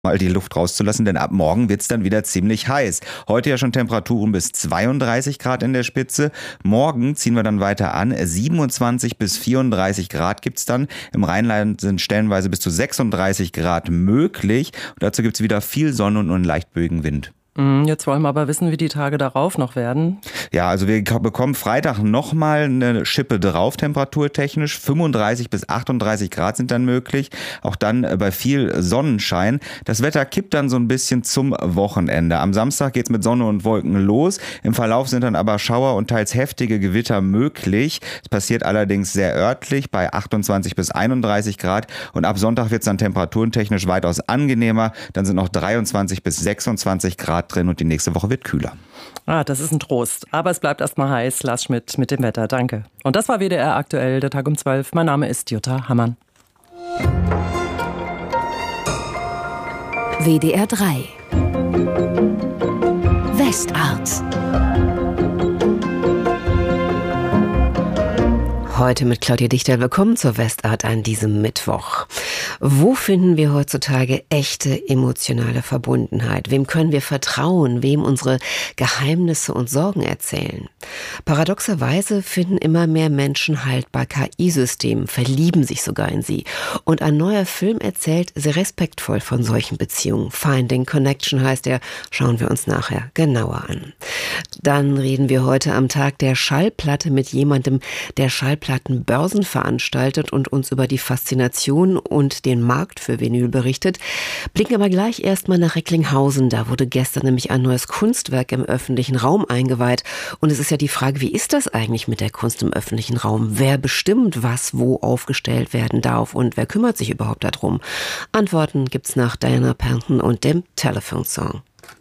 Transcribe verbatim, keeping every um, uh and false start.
mal die Luft rauszulassen, denn ab morgen wird's dann wieder ziemlich heiß. Heute ja schon Temperaturen bis zweiunddreißig Grad in der Spitze. Morgen ziehen wir dann weiter an. siebenundzwanzig bis vierunddreißig Grad gibt's dann. Im Rheinland sind stellenweise bis zu sechsunddreißig Grad möglich. Und dazu gibt's wieder viel Sonne und einen leicht böigen Wind. Jetzt wollen wir aber wissen, wie die Tage darauf noch werden. Ja, also wir bekommen Freitag nochmal eine Schippe drauf, temperaturtechnisch. fünfunddreißig bis achtunddreißig Grad sind dann möglich. Auch dann bei viel Sonnenschein. Das Wetter kippt dann so ein bisschen zum Wochenende. Am Samstag geht's mit Sonne und Wolken los. Im Verlauf sind dann aber Schauer und teils heftige Gewitter möglich. Es passiert allerdings sehr örtlich bei achtundzwanzig bis einunddreißig Grad. Und ab Sonntag wird's dann temperaturtechnisch weitaus angenehmer. Dann sind noch dreiundzwanzig bis sechsundzwanzig Grad drin und die nächste Woche wird kühler. Ah, das ist ein Trost. Aber es bleibt erstmal heiß. Lars Schmidt mit dem Wetter. Danke. Und das war W D R aktuell, der Tag um zwölf. Mein Name ist Jutta Hammann. W D R drei Westart. Heute mit Claudia Dichter. Willkommen zur Westart an diesem Mittwoch. Wo finden wir heutzutage echte emotionale Verbundenheit? Wem können wir vertrauen? Wem unsere Geheimnisse und Sorgen erzählen? Paradoxerweise finden immer mehr Menschen Halt bei K I-Systemen, verlieben sich sogar in sie. Und ein neuer Film erzählt sehr respektvoll von solchen Beziehungen. Finding Connection heißt er. Schauen wir uns nachher genauer an. Dann reden wir heute am Tag der Schallplatte mit jemandem, der Schallplattenbörsen veranstaltet und uns über die Faszination und den Markt für Vinyl berichtet. Blicken aber gleich erstmal nach Recklinghausen. Da wurde gestern nämlich ein neues Kunstwerk im öffentlichen Raum eingeweiht. Und es ist ja die Frage, wie ist das eigentlich mit der Kunst im öffentlichen Raum? Wer bestimmt, was wo aufgestellt werden darf und wer kümmert sich überhaupt darum? Antworten gibt's nach Diana Panton und dem Telephone Song.